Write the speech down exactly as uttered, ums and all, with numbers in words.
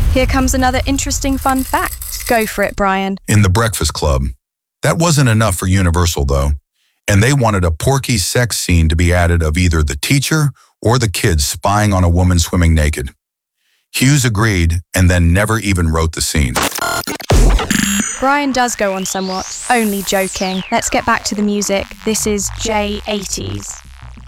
Here comes another interesting fun fact. Go for it, Brian. In The Breakfast Club. That wasn't enough for Universal, though, and they wanted a Porky sex scene to be added of either the teacher or the kids spying on a woman swimming naked. Hughes agreed and then never even wrote the scene. Brian does go on somewhat. Only joking. Let's get back to the music. This is J eighties.